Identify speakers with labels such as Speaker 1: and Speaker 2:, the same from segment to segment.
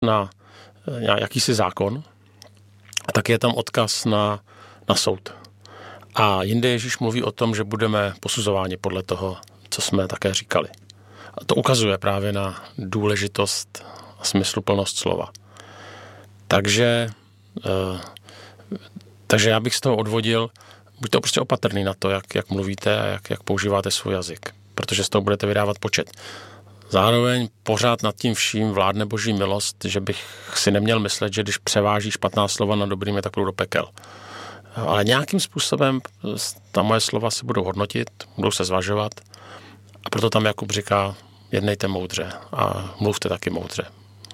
Speaker 1: na jakýsi zákon, a tak je tam odkaz na soud. A jinde Ježíš mluví o tom, že budeme posuzováni podle toho, co jsme také říkali. A to ukazuje právě na důležitost a smysluplnost slova. Takže já bych z toho odvodil, buďte prostě opatrný na to, jak mluvíte a jak používáte svůj jazyk, protože z toho budete vydávat počet. Zároveň pořád nad tím vším vládne Boží milost, že bych si neměl myslet, že když převáží špatná slova nad dobrými, tak půjdu do pekel. Ale nějakým způsobem ta moje slova se budou hodnotit, budou se zvažovat a proto tam Jakub říká, jednejte moudře a mluvte taky moudře.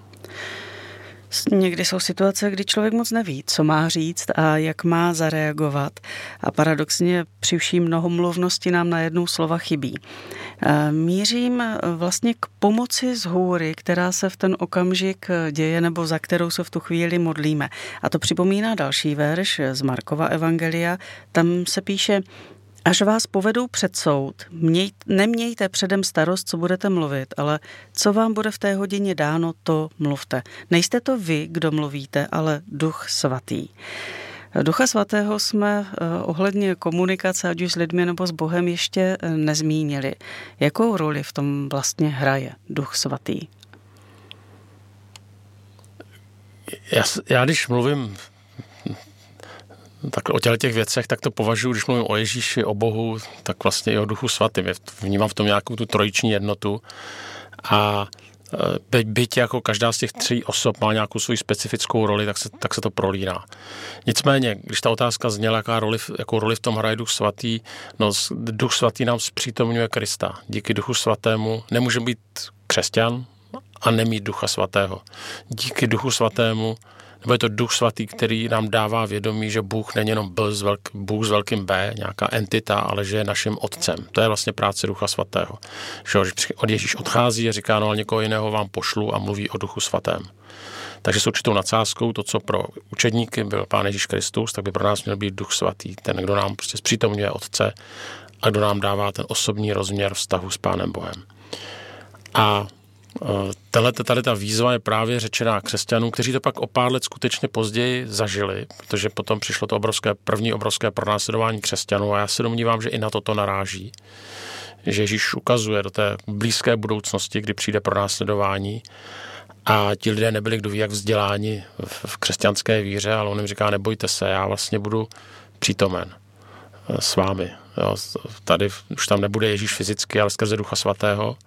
Speaker 2: Někdy jsou situace, kdy člověk moc neví, co má říct a jak má zareagovat. A paradoxně při vší mnohomluvnosti nám najednou slova chybí. Mířím vlastně k pomoci z hůry, která se v ten okamžik děje nebo za kterou se v tu chvíli modlíme. A to připomíná další verš z Markova evangelia. Tam se píše: až vás povedou před soud, nemějte předem starost, co budete mluvit, ale co vám bude v té hodině dáno, to mluvte. Nejste to vy, kdo mluvíte, ale Duch Svatý. Ducha Svatého jsme ohledně komunikace, ať už s lidmi nebo s Bohem, ještě nezmínili. Jakou roli v tom vlastně hraje Duch Svatý?
Speaker 1: Já když mluvím tak o těch věcech, tak to považuji, když mluvím o Ježíši, o Bohu, tak vlastně i o Duchu Svatým. Vnímám v tom nějakou tu trojiční jednotu a byť jako každá z těch tří osob má nějakou svou specifickou roli, tak se to prolíná. Nicméně, když ta otázka zněla, jakou roli v tom hraje Duch Svatý, no Duch Svatý nám zpřítomňuje Krista. Díky Duchu Svatému nemůže být křesťan a nemít Ducha Svatého. Díky Duchu Svatému, nebo je to Duch Svatý, který nám dává vědomí, že Bůh není jenom Bůh s velkým B, nějaká entita, ale že je naším otcem. To je vlastně práce Ducha Svatého. Že od Ježíš odchází a říká, no ale někoho jiného vám pošlu a mluví o Duchu Svatém. Takže s určitou nadsázkou, to, co pro učedníky byl Pán Ježíš Kristus, tak by pro nás měl být Duch Svatý, ten, kdo nám prostě zpřítomňuje Otce a kdo nám dává ten osobní rozměr vztahu s Pánem Bohem. A tady ta výzva je právě řečená křesťanům, kteří to pak o pár let skutečně později zažili, protože potom přišlo to první obrovské pronásledování křesťanů a já se domnívám, že i na toto naráží. Že Ježíš ukazuje do té blízké budoucnosti, kdy přijde pronásledování a ti lidé nebyli kdo ví jak vzděláni v křesťanské víře, ale on jim říká, nebojte se, já vlastně budu přítomen s vámi. Jo, tady už tam nebude Ježíš fyzicky, ale skrze Ducha Svatého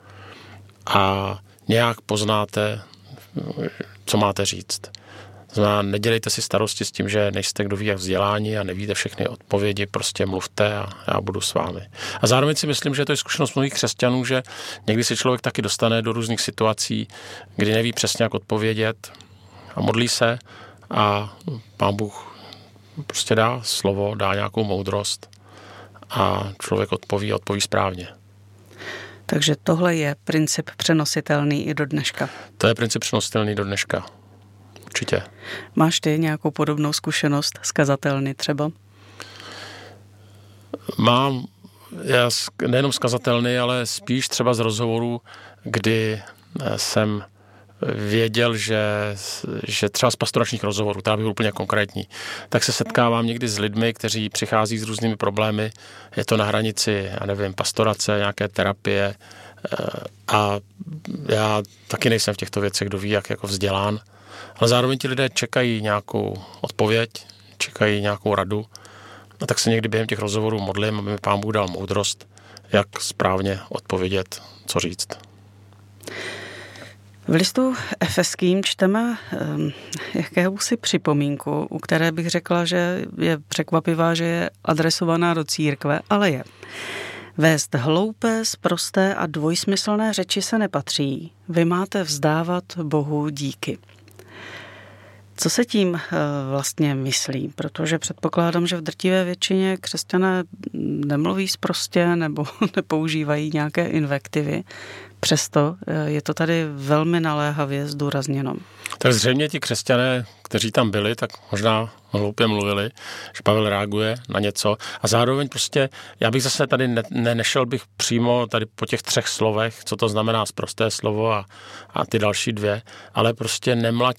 Speaker 1: a nějak poznáte, co máte říct. Znamená, nedělejte si starosti s tím, že nejste kdo ví jak vzdělání a nevíte všechny odpovědi, prostě mluvte a já budu s vámi. A zároveň si myslím, že to je zkušenost mnohých křesťanů, že někdy se člověk taky dostane do různých situací, kdy neví přesně, jak odpovědět a modlí se a Pán Bůh prostě dá slovo, dá nějakou moudrost a člověk odpoví správně.
Speaker 2: Takže tohle je princip přenositelný i do dneška. To je princip
Speaker 1: přenositelný do dneška. Určitě.
Speaker 2: Máš ty nějakou podobnou zkušenost z kazatelny třeba?
Speaker 1: Mám, nejenom z kazatelny, ale spíš třeba z rozhovorů, kdy jsem věděl, že třeba z pastoračních rozhovorů, teda bych byl úplně konkrétní, tak se setkávám někdy s lidmi, kteří přichází s různými problémy, je to na hranici, já nevím, pastorace, nějaké terapie a já taky nejsem v těchto věcech, kdo ví, jak jako vzdělán, ale zároveň ti lidé čekají nějakou odpověď, čekají nějakou radu a tak se někdy během těch rozhovorů modlím, aby mi Pán Bůh dal moudrost, jak správně odpovědět, co říct.
Speaker 2: V listu Efeským čteme jakéhosi připomínku, u které bych řekla, že je překvapivá, že je adresovaná do církve, ale je. Vést hloupé, sprosté a dvojsmyslné řeči se nepatří. Vy máte vzdávat Bohu díky. Co se tím vlastně myslí? Protože předpokládám, že v drtivé většině křesťané nemluví sprostě nebo nepoužívají nějaké invektivy. Přesto je to tady velmi naléhavě zdůrazněno.
Speaker 1: Tak zřejmě ti křesťané, kteří tam byli, tak možná hloupě mluvili, že Pavel reaguje na něco a zároveň prostě, já bych zase tady nešel bych přímo tady po těch 3 slovech, co to znamená sprosté slovo a ty další 2, ale prostě nemlať